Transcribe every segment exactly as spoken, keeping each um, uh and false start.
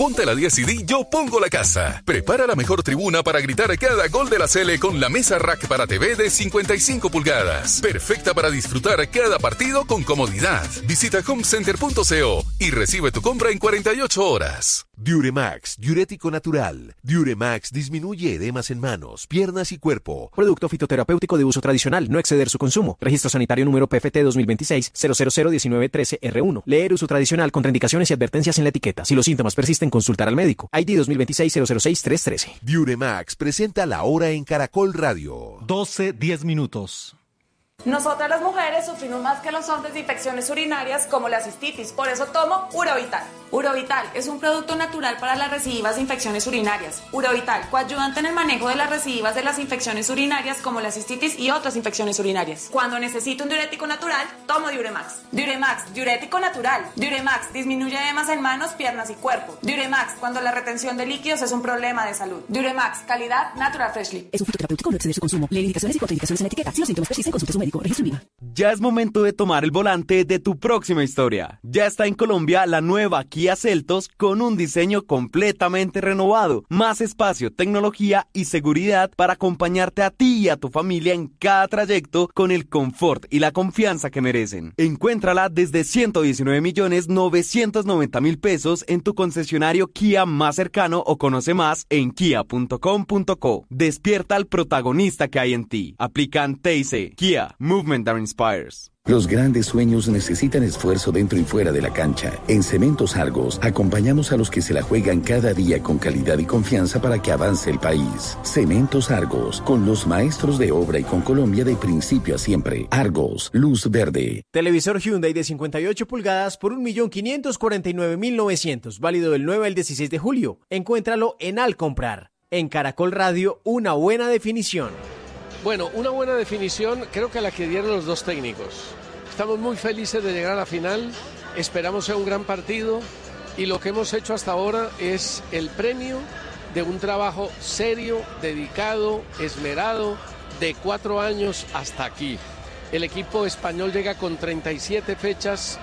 Ponte la diez y di Yo Pongo la Casa. Prepara la mejor tribuna para gritar cada gol de la Sele con la mesa rack para T V de cincuenta y cinco pulgadas. Perfecta para disfrutar cada partido con comodidad. Visita homecenter punto co y recibe tu compra en cuarenta y ocho horas. Diuremax, diurético natural. Diuremax disminuye edemas en manos, piernas y cuerpo. Producto fitoterapéutico de uso tradicional, no exceder su consumo. Registro sanitario número P F T dos mil veintiséis cero cero cero diecinueve trece R uno. Leer uso tradicional, contraindicaciones y advertencias en la etiqueta. Si los síntomas persisten, consultar al médico. I D dos mil veintiséis cero cero seis tres trece. Diuremax presenta la hora en Caracol Radio. doce diez minutos. Nosotras las mujeres sufrimos más que los hombres de infecciones urinarias como la cistitis, por eso tomo Urovital. Urovital es un producto natural para las recidivas de infecciones urinarias. Urovital, coadyuvante en el manejo de las recidivas de las infecciones urinarias como la cistitis y otras infecciones urinarias. Cuando necesito un diurético natural, tomo Diuremax. Diuremax, diurético natural. Diuremax, disminuye edemas en manos, piernas y cuerpo. Diuremax, cuando la retención de líquidos es un problema de salud. Diuremax, calidad Natural Freshly. Es un fitoterapéutico, no exceder su consumo. Lee indicaciones y contraindicaciones en la etiqueta. Si los síntomas persisten, consulte a su médico. Registro INVIMA. Ya es momento de tomar el volante de tu próxima historia. Ya está en Colombia la nueva Kia Seltos con un diseño completamente renovado, más espacio, tecnología y seguridad para acompañarte a ti y a tu familia en cada trayecto con el confort y la confianza que merecen. Encuéntrala desde ciento diecinueve millones novecientos noventa mil pesos en tu concesionario Kia más cercano o conoce más en kia punto com punto co. Despierta al protagonista que hay en ti. Aplican T I C. Kia, Movement that Inspires. Los grandes sueños necesitan esfuerzo dentro y fuera de la cancha. En Cementos Argos acompañamos a los que se la juegan cada día con calidad y confianza para que avance el país. Cementos Argos, con los maestros de obra y con Colombia de principio a siempre. Argos, luz verde. Televisor Hyundai de cincuenta y ocho pulgadas por un millón quinientos cuarenta y nueve mil novecientos, válido del nueve al dieciséis de julio. Encuéntralo en Al Comprar. En Caracol Radio, una buena definición. Bueno, una buena definición creo que la que dieron los dos técnicos. Estamos muy felices de llegar a la final, esperamos sea un gran partido y lo que hemos hecho hasta ahora es el premio de un trabajo serio, dedicado, esmerado, de cuatro años hasta aquí. El equipo español llega con treinta y siete fechas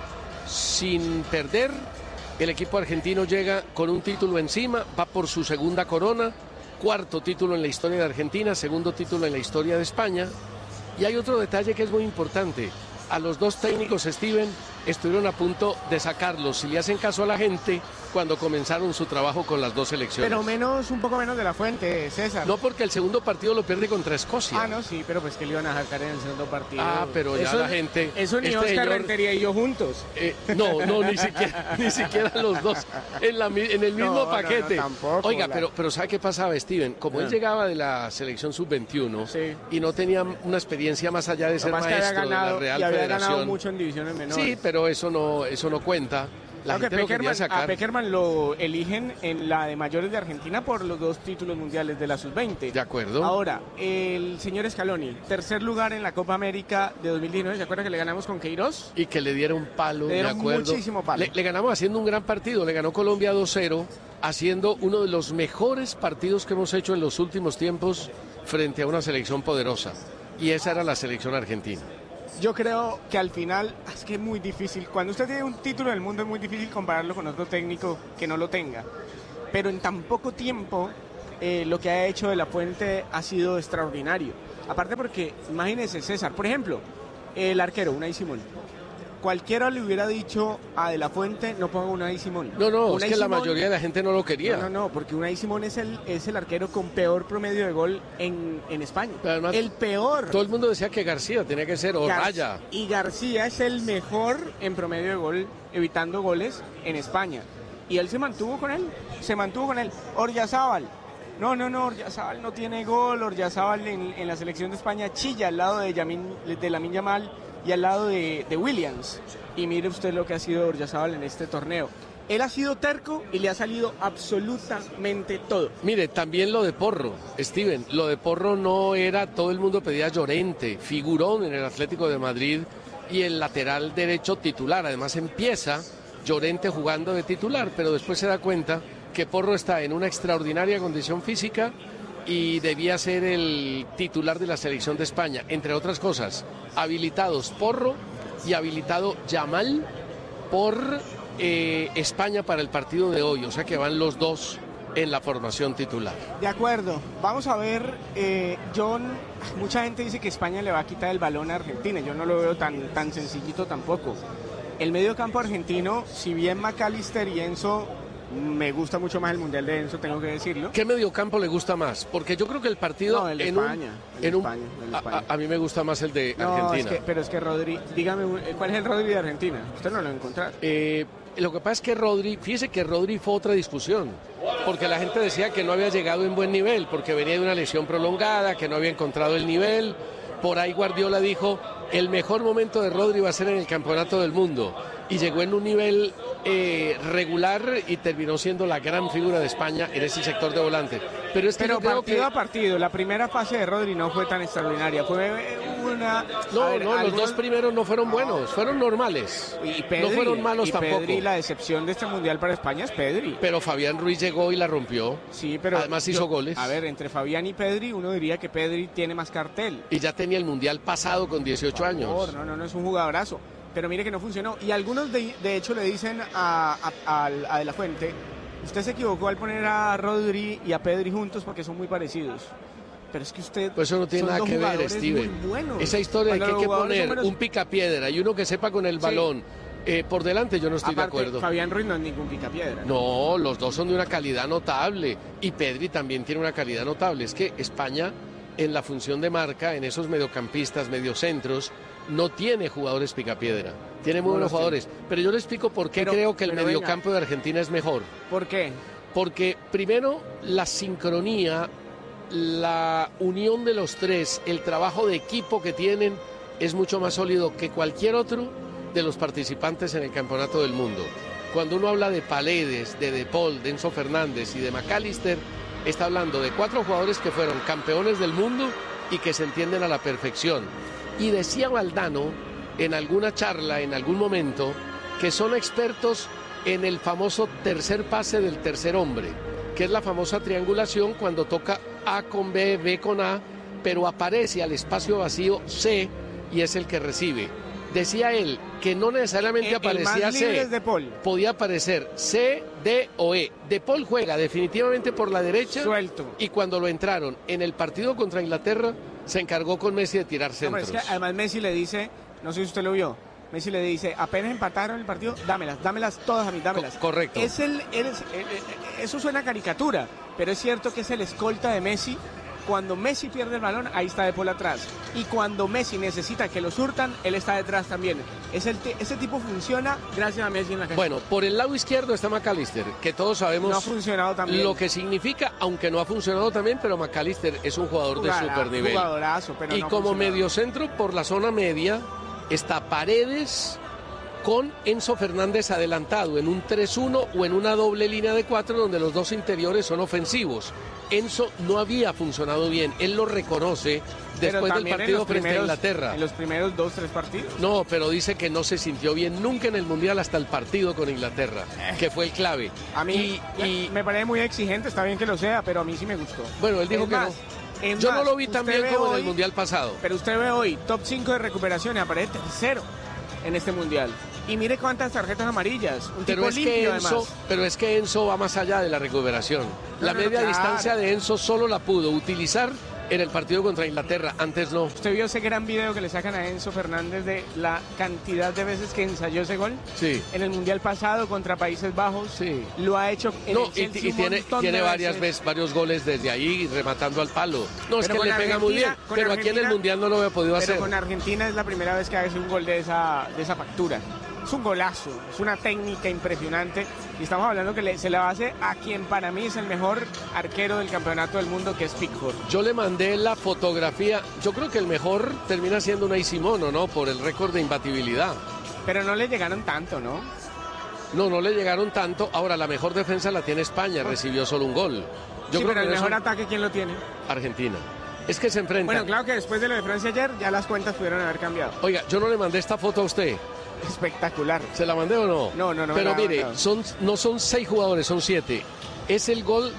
sin perder, el equipo argentino llega con un título encima, va por su segunda corona. Cuarto título en la historia de Argentina, segundo título en la historia de España. Y hay otro detalle que es muy importante. A los dos técnicos, Steven, estuvieron a punto de sacarlos, si le hacen caso a la gente, cuando comenzaron su trabajo con las dos selecciones. Pero menos, un poco menos de la Fuente, César. No, porque el segundo partido lo pierde contra Escocia. Ah, no, sí, pero pues que le iban a sacar en el segundo partido. Ah, pero ya eso, la gente... Eso ni este Oscar señor, Rentería y yo juntos. Eh, no, no, ni siquiera, ni siquiera los dos en, la, en el mismo no, paquete. No, no, tampoco, Oiga, la... pero, pero ¿sabe qué pasaba, Steven? Como no. él llegaba de la selección sub veintiuno sí. y no tenía una experiencia más allá de ser maestro ganado, de la Real y había Federación. Ganado mucho en divisiones menores. Sí, pero eso no, eso no cuenta. La Creo gente que lo quería sacar. A Peckerman lo eligen en la de mayores de Argentina por los dos títulos mundiales de la sub veinte. De acuerdo. Ahora, el señor Scaloni, tercer lugar en la Copa América de dos mil diecinueve, ¿se acuerda que le ganamos con Queiroz? Y que le dieron un palo, le dieron de acuerdo. muchísimo palo. Le, le ganamos haciendo un gran partido, le ganó Colombia dos cero, haciendo uno de los mejores partidos que hemos hecho en los últimos tiempos frente a una selección poderosa. Y esa era la selección argentina. Yo creo que al final es que es muy difícil. Cuando usted tiene un título del mundo es muy difícil compararlo con otro técnico que no lo tenga. Pero en tan poco tiempo eh, lo que ha hecho De La Fuente ha sido extraordinario. Aparte porque, imagínese César, por ejemplo, el arquero, Unai Simón. Cualquiera le hubiera dicho a De La Fuente no ponga Unai Simón. No, no, Unai es que Simón, la mayoría de la gente no lo quería. No, no, no, porque Unai Simón es el, es el arquero con peor promedio de gol en, en España. Además, el peor. Todo el mundo decía que García tenía que ser o Gar- Raya. Y García es el mejor en promedio de gol, evitando goles en España. Y él se mantuvo con él, se mantuvo con él. Oryazábal. No, no, no, Oryazábal no tiene gol. Oryazábal en, en la selección de España chilla al lado de, Yamin, de Lamine Yamal y al lado de, de Williams. Y mire usted lo que ha sido Oryazábal en este torneo. Él ha sido terco y le ha salido absolutamente todo. Mire, también lo de Porro, Steven, lo de Porro no era, todo el mundo pedía a Llorente, figurón en el Atlético de Madrid y el lateral derecho titular. Además empieza Llorente jugando de titular, pero después se da cuenta que Porro está en una extraordinaria condición física y debía ser el titular de la selección de España. Entre otras cosas, habilitados Porro y habilitado Yamal por eh, España para el partido de hoy, o sea que van los dos en la formación titular. De acuerdo, vamos a ver, eh, John, mucha gente dice que España le va a quitar el balón a Argentina, yo no lo veo tan, tan sencillito tampoco. El medio campo argentino, si bien McAllister y Enzo, me gusta mucho más el Mundial de Enzo, tengo que decirlo. ¿Qué mediocampo le gusta más? Porque yo creo que el partido no, el de en España, un, el de en un España, el de España. A, a mí me gusta más el de no, Argentina. Es que, pero es que Rodri, dígame, ¿cuál es el Rodri de Argentina? Usted no lo va a encontrar. Eh, lo que pasa es que Rodri, fíjese que Rodri fue otra discusión, porque la gente decía que no había llegado en buen nivel, porque venía de una lesión prolongada, que no había encontrado el nivel. Por ahí Guardiola dijo, el mejor momento de Rodri va a ser en el Campeonato del Mundo. Y llegó en un nivel eh, regular y terminó siendo la gran figura de España en ese sector de volante. Pero es que Pero yo creo partido que... a partido, la primera fase de Rodri no fue tan extraordinaria, fue una... No, ver, no, algunos... los dos primeros no fueron buenos, fueron normales. Y Pedri, no fueron malos y tampoco. Pedri, la decepción de este Mundial para España es Pedri. Pero Fabián Ruiz llegó y la rompió. Sí, pero... Además hizo yo, goles. A ver, entre Fabián y Pedri, uno diría que Pedri tiene más cartel. Y ya tenía el Mundial pasado con dieciocho Por favor, años. No, no, no, es un jugadorazo. Pero mire que no funcionó. Y algunos de, de hecho le dicen a, a, a, a De La Fuente, usted se equivocó al poner a Rodri y a Pedri juntos porque son muy parecidos. Pero es que usted... Pues eso no tiene nada que ver, Steven. Esa historia de que hay que poner menos... un picapiedra y uno que sepa con el balón sí. eh, por delante, yo no estoy Aparte, de acuerdo. Fabián Ruiz no es ningún picapiedra. No, los dos son de una calidad notable. Y Pedri también tiene una calidad notable. Es que España, en la función de marca, en esos mediocampistas, mediocentros, no tiene jugadores picapiedra, tiene muy buenos jugadores, pero yo le explico por qué pero, creo que el mediocampo venga. de Argentina es mejor. ¿Por qué? Porque primero la sincronía, la unión de los tres, el trabajo de equipo que tienen es mucho más sólido que cualquier otro de los participantes en el Campeonato del Mundo. Cuando uno habla de Paredes, de De Paul, de Enzo Fernández y de McAllister, está hablando de cuatro jugadores que fueron campeones del mundo y que se entienden a la perfección. Y decía Valdano en alguna charla, en algún momento, que son expertos en el famoso tercer pase del tercer hombre, que es la famosa triangulación cuando toca A con B, B con A, pero aparece al espacio vacío C y es el que recibe. Decía él que no necesariamente el, aparecía el C, De Paul. podía aparecer C, D o E. De Paul juega definitivamente por la derecha. Suelto. Y cuando lo entraron en el partido contra Inglaterra, se encargó con Messi de tirar centros. No, es que además Messi le dice, no sé si usted lo vio, Messi le dice, apenas empataron el partido, dámelas, dámelas todas a mí, dámelas. Co- correcto. Es el, es, es, eso suena a caricatura, pero es cierto que es el escolta de Messi. Cuando Messi pierde el balón, ahí está De Paul atrás. Y cuando Messi necesita que lo surtan, él está detrás también. Es el ese tipo funciona gracias a Messi en la cancha. Bueno, por el lado izquierdo está McAllister, que todos sabemos no ha funcionado también. Lo que significa, aunque no ha funcionado también, pero McAllister es un jugador Jugada, de super nivel. Jugadorazo, pero y no como mediocentro por la zona media está Paredes con Enzo Fernández adelantado en un tres uno o en una doble línea de cuatro donde los dos interiores son ofensivos. Enzo no había funcionado bien, él lo reconoce después del partido frente primeros, a Inglaterra. En los primeros dos, tres partidos. No, pero dice que no se sintió bien nunca en el Mundial hasta el partido con Inglaterra, eh. que fue el clave. A mí y, y, me parece muy exigente, está bien que lo sea, pero a mí sí me gustó. Bueno, él dijo es que más, no. Yo más, no lo vi tan bien como hoy, en el Mundial pasado. Pero usted ve hoy, top cinco de recuperación y aparece tercero en este Mundial. Y mire cuántas tarjetas amarillas. Un pero, tipo es limpio, que Enzo, además. pero es que Enzo va más allá de la recuperación. No, la no, media no, claro. distancia de Enzo solo la pudo utilizar en el partido contra Inglaterra, antes no. ¿Usted vio ese gran video que le sacan a Enzo Fernández de la cantidad de veces que ensayó ese gol? Sí. En el Mundial pasado contra Países Bajos. Sí. Lo ha hecho en no, el Chelsea y, y tiene, tiene varias veces. veces varios goles desde ahí rematando al palo. No, es pero que le pega muy bien, pero aquí en el Mundial no lo había podido pero hacer. Pero con Argentina es la primera vez que hace un gol de esa, de esa factura. Es un golazo, es una técnica impresionante y estamos hablando que le, se la hace a quien para mí es el mejor arquero del campeonato del mundo, que es Pickford. Yo le mandé la fotografía, yo creo que el mejor termina siendo Unai Simón, ¿no? Por el récord de imbatibilidad. Pero no le llegaron tanto, ¿no? No, no le llegaron tanto. Ahora, la mejor defensa la tiene España, recibió solo un gol. Yo sí, creo pero que el mejor eso... ataque, ¿quién lo tiene? Argentina. Es que se enfrentan. Bueno, claro que después de lo de Francia ayer, ya las cuentas pudieron haber cambiado. Oiga, yo no le mandé esta foto a usted. Espectacular. ¿Se la mandé o no? No, no, no. Pero no, mire, no. son, no son seis jugadores, son siete. Es el gol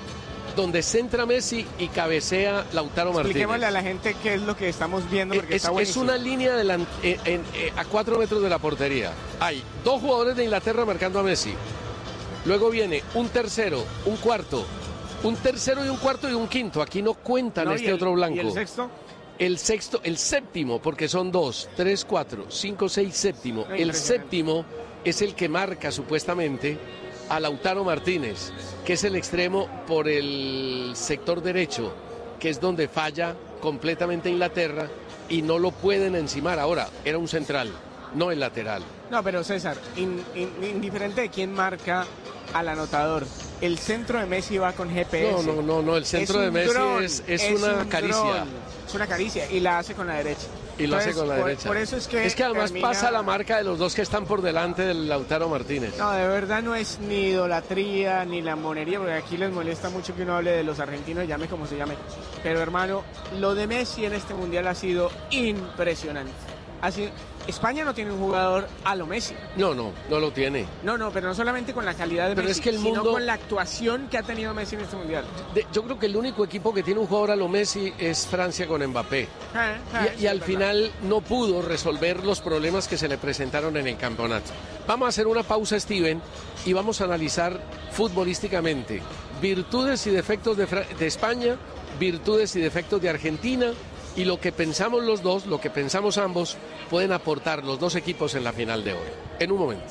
donde centra Messi y cabecea Lautaro Martínez. Expliquémosle a la gente qué es lo que estamos viendo, porque es, está buenísimo. Es una línea de la, en, en, en, a cuatro metros de la portería. Hay dos jugadores de Inglaterra marcando a Messi. Luego viene un tercero, un cuarto, un tercero y un cuarto y un quinto. Aquí no cuentan no, este el, otro blanco. ¿Y el sexto? El sexto, el séptimo, porque son dos, tres, cuatro, cinco, seis, séptimo. El séptimo es el que marca supuestamente a Lautaro Martínez, que es el extremo por el sector derecho, que es donde falla completamente Inglaterra y no lo pueden encimar. Ahora, era un central, no el lateral. No, pero César, in, in, indiferente de quién marca al anotador, el centro de Messi va con G P S. No, no, no, no el centro de Messi dron, es, es, es una un caricia. Dron, es una caricia y la hace con la derecha. Y lo Entonces, hace con la por, derecha. Por eso es que Es que además termina... pasa la marca de los dos que están por delante del Lautaro Martínez. No, de verdad no es ni idolatría ni la monería, porque aquí les molesta mucho que uno hable de los argentinos, llame como se llame. Pero hermano, lo de Messi en este mundial ha sido impresionante. Así, España no tiene un jugador a lo Messi. No, no, no lo tiene. No, no, pero no solamente con la calidad de pero Messi, es que el sino mundo... con la actuación que ha tenido Messi en este mundial. De, yo creo que el único equipo que tiene un jugador a lo Messi es Francia con Mbappé. Ah, ah, y, y al final no pudo resolver los problemas que se le presentaron en el campeonato. Vamos a hacer una pausa, Steven, y vamos a analizar futbolísticamente virtudes y defectos de, de España, virtudes y defectos de Argentina. Y lo que pensamos los dos, lo que pensamos ambos, pueden aportar los dos equipos en la final de hoy. En un momento.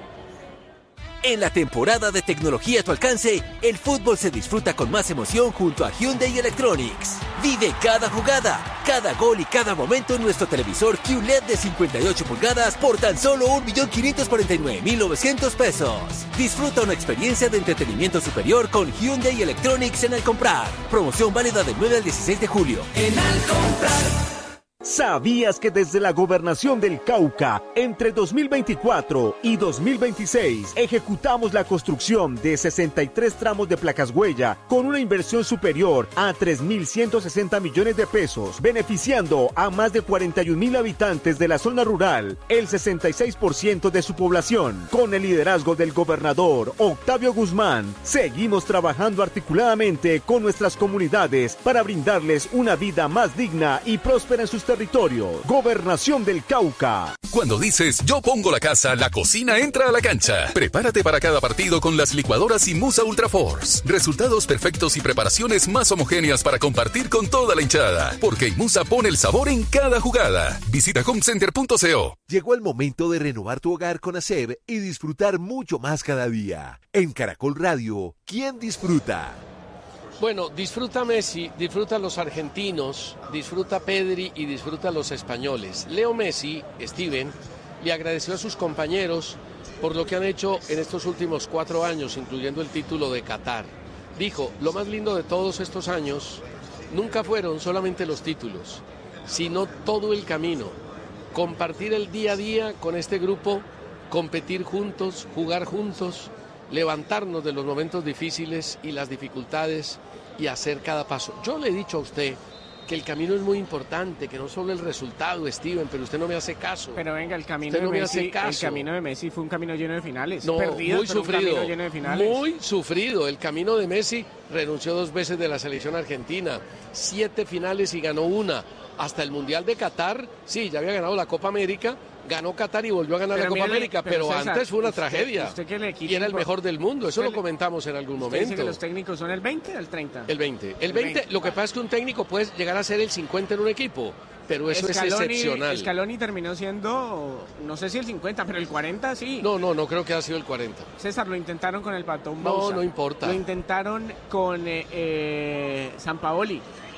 En la temporada de tecnología a tu alcance, el fútbol se disfruta con más emoción junto a Hyundai Electronics. Vive cada jugada, cada gol y cada momento en nuestro televisor Q L E D de cincuenta y ocho pulgadas por tan solo un millón quinientos cuarenta y nueve mil novecientos pesos. Disfruta una experiencia de entretenimiento superior con Hyundai Electronics en Al Comprar. Promoción válida del nueve al dieciséis de julio. En Al Comprar. ¿Sabías que desde la Gobernación del Cauca, entre dos mil veinticuatro y dos mil veintiséis, ejecutamos la construcción de sesenta y tres tramos de placas huella con una inversión superior a tres mil ciento sesenta millones de pesos, beneficiando a más de cuarenta y un mil habitantes de la zona rural, el sesenta y seis por ciento de su población? Con el liderazgo del gobernador Octavio Guzmán, seguimos trabajando articuladamente con nuestras comunidades para brindarles una vida más digna y próspera en sus territorios. Territorio. Gobernación del Cauca. Cuando dices yo pongo la casa, la cocina entra a la cancha. Prepárate para cada partido con las licuadoras Imusa Ultra Force. Resultados perfectos y preparaciones más homogéneas para compartir con toda la hinchada. Porque Imusa pone el sabor en cada jugada. Visita homecenter punto co. Llegó el momento de renovar tu hogar con ASEB y disfrutar mucho más cada día. En Caracol Radio, ¿quién disfruta? Bueno, disfruta Messi, disfruta los argentinos, disfruta Pedri y disfruta los españoles. Leo Messi, Steven, le agradeció a sus compañeros por lo que han hecho en estos últimos cuatro años, incluyendo el título de Qatar. Dijo, lo más lindo de todos estos años nunca fueron solamente los títulos, sino todo el camino. Compartir el día a día con este grupo, competir juntos, jugar juntos, levantarnos de los momentos difíciles y las dificultades y hacer cada paso. Yo le he dicho a usted que el camino es muy importante, que no solo el resultado, Steven, pero usted no me hace caso. Pero venga, el camino, no de, Messi, el camino de Messi fue un camino lleno de finales. No, Perdido, muy pero sufrido, un camino lleno de finales. Muy sufrido. El camino de Messi, renunció dos veces de la selección argentina, siete finales y ganó una. Hasta el Mundial de Qatar, sí, ya había ganado la Copa América, ganó Qatar y volvió a ganar pero la Copa mire, América, pero, pero César, antes fue una usted, tragedia. Usted que le y era el mejor del mundo, eso lo le, comentamos en algún momento. Dice que los técnicos son el veinte o el treinta. El veinte. El veinte, el veinte. Lo que pasa es que un técnico puede llegar a ser el cincuenta en un equipo, pero eso Scaloni, es excepcional. Scaloni terminó siendo, no sé si el cincuenta, pero el cuarenta sí. No, no, no creo que haya sido el cuarenta. César, lo intentaron con el Patón No, Bausa. no importa. Lo intentaron con eh, eh, Sampaoli.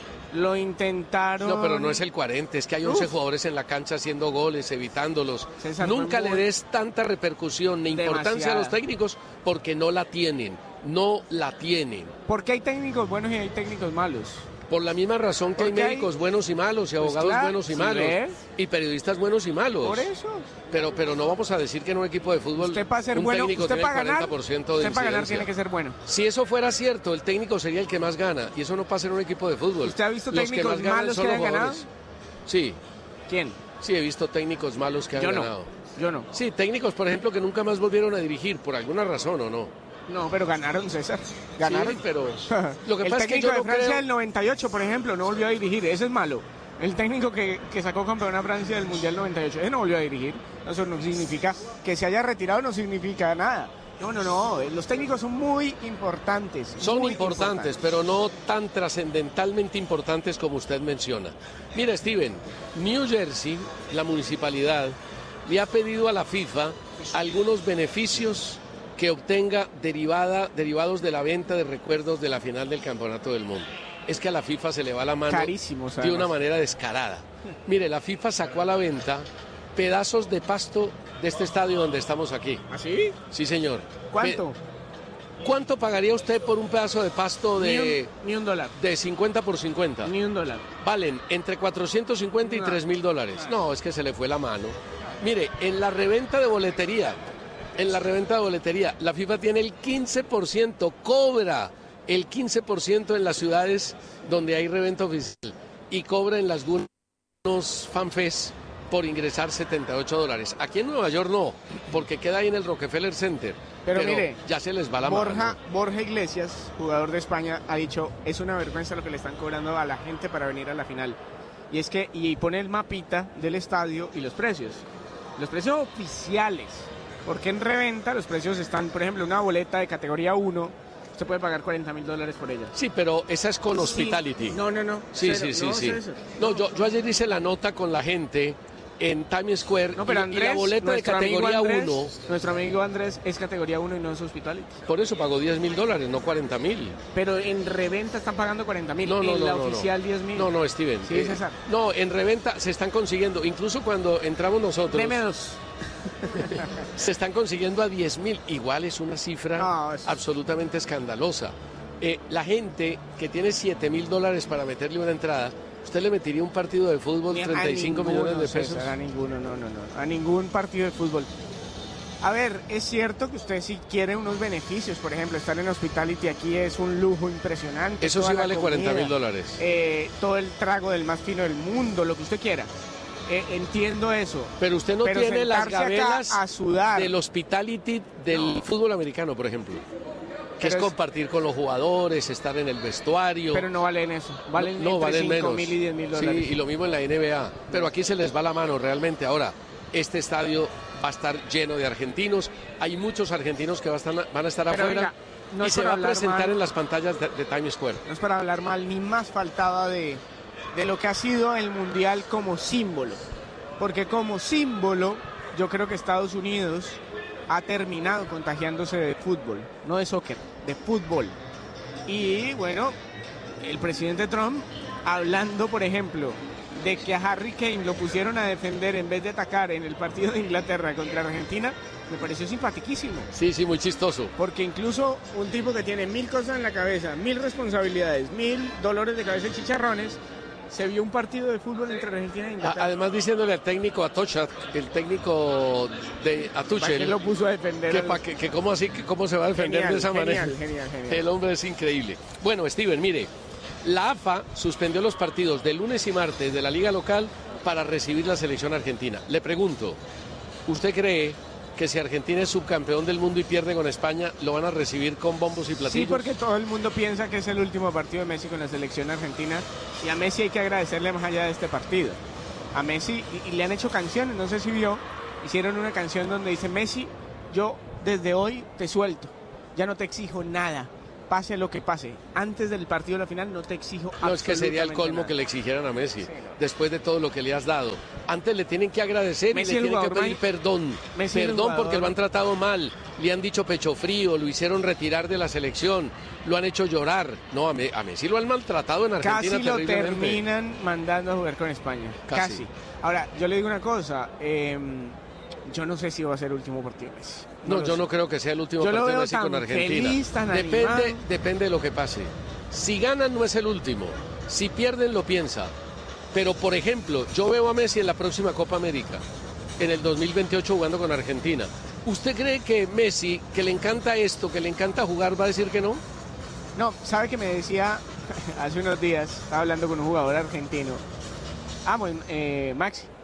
Lo intentaron... No, pero no es el cuarenta, es que hay once Uf. jugadores en la cancha haciendo goles, evitándolos. César, Nunca le des tanta repercusión ni importancia demasiada. a los técnicos porque no la tienen, no la tienen. Porque hay técnicos buenos y hay técnicos malos. Por la misma razón que hay médicos hay... buenos y malos y abogados pues claro, buenos y ¿sí malos ves? y periodistas buenos y malos. Por eso. Pero pero no vamos a decir que en un equipo de fútbol usted para ser un bueno, técnico usted tiene para el cuarenta por ciento ganar, de usted para ganar incidencia. tiene que ser bueno. Si eso fuera cierto, el técnico sería el que más gana y eso no pasa en un equipo de fútbol. ¿Usted ha visto los técnicos que malos que han ganado? Sí. ¿Quién? Sí, he visto técnicos malos que han Yo no. ganado. Yo no. Sí, técnicos, por ejemplo, que nunca más volvieron a dirigir por alguna razón o no. No, pero ganaron, César. Ganaron. Sí, pero lo que el pasa es que técnico yo de no Francia creo... del noventa y ocho, por ejemplo, no volvió a dirigir. Ese es malo. El técnico que, que sacó campeón a Francia del Mundial noventa y ocho, ese no volvió a dirigir. Eso no significa que se haya retirado, no significa nada. No, no, no. Los técnicos son muy importantes. Son muy importantes, importantes, pero no tan trascendentalmente importantes como usted menciona. Mira, Steven, New Jersey, la municipalidad, le ha pedido a la FIFA algunos beneficios que obtenga derivada, derivados de la venta de recuerdos de la final del Campeonato del Mundo. Es que a la FIFA se le va la mano Carísimo, de una manera descarada. Mire, la FIFA sacó a la venta pedazos de pasto de este estadio donde estamos aquí. ¿Ah, sí? Sí, señor. ¿Cuánto? Pe- ¿Cuánto pagaría usted por un pedazo de pasto de... Ni un, ni un dólar. De cincuenta por cincuenta. Ni un dólar. Valen entre cuatrocientos cincuenta y No. tres mil dólares. No, es que se le fue la mano. Mire, en la reventa de boletería, en la reventa de boletería, la FIFA tiene el quince por ciento, cobra el quince por ciento en las ciudades donde hay reventa oficial y cobra en las algunos fanfest por ingresar setenta y ocho dólares. Aquí en Nueva York no, porque queda ahí en el Rockefeller Center. Pero, Pero mire, ya se les va la Borja, mano. Borja Iglesias, jugador de España, ha dicho, es una vergüenza lo que le están cobrando a la gente para venir a la final. Y es que, y pone el mapita del estadio y los precios. Los precios oficiales. Porque en reventa los precios están, por ejemplo, una boleta de categoría uno, usted puede pagar cuarenta mil dólares por ella. Sí, pero esa es con Sí. hospitality. No, no, no. Sí, Cero. sí, sí, No, sí. César. No, yo, yo ayer hice la nota con la gente en Times Square No, pero y- Andrés, y la boleta de nuestro amigo categoría Andrés, uno, Nuestro amigo Andrés es categoría uno y no es hospitality. por eso pagó diez mil dólares, no cuarenta mil. Pero en reventa están pagando cuarenta mil. No, no, en no, la no, no. oficial diez mil. No, no, Steven. Sí, eh, César. no, en reventa se están consiguiendo, incluso cuando entramos nosotros, Deme dos. se están consiguiendo a diez mil. Igual es una cifra No, es- absolutamente escandalosa. Eh, la gente que tiene siete mil dólares para meterle una entrada, ¿usted le metería un partido de fútbol Ni a treinta y cinco ninguno, millones de pesos? César, a ninguno, no, no, no. A ningún partido de fútbol. A ver, es cierto que usted sí quiere unos beneficios. Por ejemplo, estar en Hospitality aquí es un lujo impresionante. Eso toda sí la vale comida, cuarenta mil dólares. eh, todo el trago del más fino del mundo, lo que usted quiera. Eh, entiendo eso. Pero usted no Pero tiene las sentarse acá gabelas a sudar. del hospitality del fútbol americano, por ejemplo. Que Pero es es- compartir con los jugadores, estar en el vestuario. Pero no valen eso. Valen no, no entre valen cinco menos. mil y diez mil dólares. Sí, y lo mismo en la N B A. Pero aquí se les va la mano realmente. Ahora, este estadio va a estar lleno de argentinos. Hay muchos argentinos que va a estar- van a estar Pero afuera venga, no y es se por va a hablar presentar mal. en las pantallas de, de Times Square. No es para hablar mal, ni más faltaba de, de lo que ha sido el Mundial como símbolo. Porque como símbolo, yo creo que Estados Unidos ha terminado contagiándose de fútbol, no de soccer, de fútbol. Y bueno, el presidente Trump, hablando, por ejemplo, de que a Harry Kane lo pusieron a defender en vez de atacar en el partido de Inglaterra contra Argentina, me pareció simpaticísimo. Sí, sí, muy chistoso. Porque incluso un tipo que tiene mil cosas en la cabeza, mil responsabilidades, mil dolores de cabeza y chicharrones, se vio un partido de fútbol entre Argentina e A- Inglaterra. Además diciéndole al técnico Atocha, el técnico de ¿Para qué Atuchel, lo puso a defender? que, al- pa- que, que cómo así, que cómo se va a defender Genial, de esa genial, manera. genial, genial. El hombre es increíble. Bueno, Steven, mire, la A F A suspendió los partidos de lunes y martes de la liga local para recibir la selección argentina. Le pregunto, ¿usted cree que si Argentina es subcampeón del mundo y pierde con España, lo van a recibir con bombos y platillos? Sí, porque todo el mundo piensa que es el último partido de Messi con la selección argentina y a Messi hay que agradecerle más allá de este partido. A Messi, y, y le han hecho canciones, no sé si vio, hicieron una canción donde dice, Messi, yo desde hoy te suelto, ya no te exijo nada, pase lo que pase. Antes del partido de la final no te exijo No, es que sería el absolutamente colmo nada. que le exigieran a Messi, Sí, no. después de todo lo que le has dado. Antes le tienen que agradecer Messi y el le tienen que jugador pedir más- perdón. Messi el Perdón jugador- porque lo han tratado mal, le han dicho pecho frío, lo hicieron retirar de la selección, lo han hecho llorar. No, a, Me- a Messi lo han maltratado en Argentina Casi lo terriblemente. terminan mandando a jugar con España. Casi. Casi. Ahora, yo le digo una cosa. eh, yo no sé si va a ser el último partido de Messi. No, lo yo sé. no creo que sea el último Yo lo partido de veo Messi con tan Argentina. feliz, tan depende, animado. depende de lo que pase. Si ganan no es el último. Si pierden lo piensa. Pero por ejemplo, yo veo a Messi en la próxima Copa América, en el dos mil veintiocho jugando con Argentina. ¿Usted cree que Messi, que le encanta esto, que le encanta jugar, va a decir que no? No, ¿sabe que me decía hace unos días? Estaba hablando con un jugador argentino. Ah, bueno, eh, Maxi.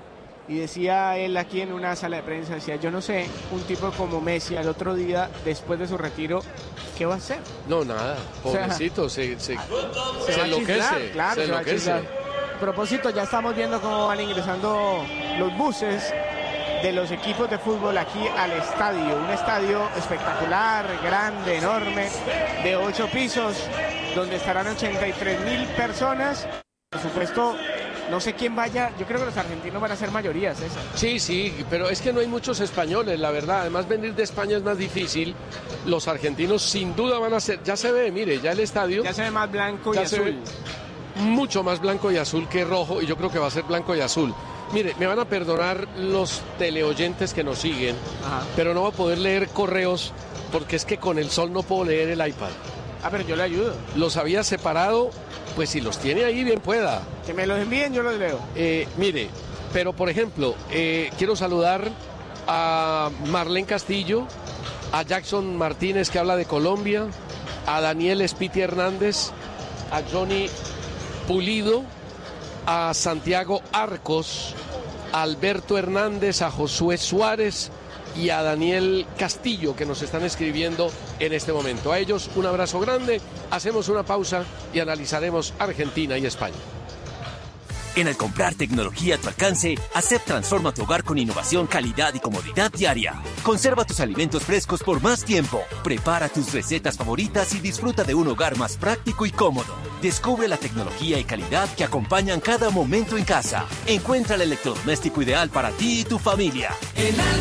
Y decía él aquí en una sala de prensa, decía, yo no sé, un tipo como Messi al otro día, después de su retiro, ¿qué va a hacer? No, nada, pobrecito, o sea, se, se, se, se enloquece, chislar, claro, se se enloquece. A propósito, ya estamos viendo cómo van ingresando los buses de los equipos de fútbol aquí al estadio, un estadio espectacular, grande, enorme, de ocho pisos, donde estarán ochenta y tres mil personas, por supuesto. No sé quién vaya, yo creo que los argentinos van a ser mayoría, César. Sí, sí, pero es que no hay muchos españoles, la verdad. Además, venir de España es más difícil. Los argentinos sin duda van a ser, ya se ve, mire, ya el estadio. Ya se ve más blanco y azul. Mucho más blanco y azul que rojo, y yo creo que va a ser blanco y azul. Mire, me van a perdonar los teleoyentes que nos siguen, Ajá. pero no va a poder leer correos porque es que con el sol no puedo leer el iPad. Ah, pero yo le ayudo. Los había separado, pues si los tiene ahí, bien pueda. Que me los envíen, yo los leo. Eh, mire, pero por ejemplo, eh, quiero saludar a Marlene Castillo, a Jackson Martínez, que habla de Colombia, a Daniel Spiti Hernández, a Johnny Pulido, a Santiago Arcos, a Alberto Hernández, a Josué Suárez y a Daniel Castillo, que nos están escribiendo en este momento. A ellos un abrazo grande, hacemos una pausa y analizaremos Argentina y España. En al comprar tecnología a tu alcance, Acep transforma tu hogar con innovación, calidad y comodidad diaria. Conserva tus alimentos frescos por más tiempo. Prepara tus recetas favoritas y disfruta de un hogar más práctico y cómodo. Descubre la tecnología y calidad que acompañan cada momento en casa. Encuentra el electrodoméstico ideal para ti y tu familia. En al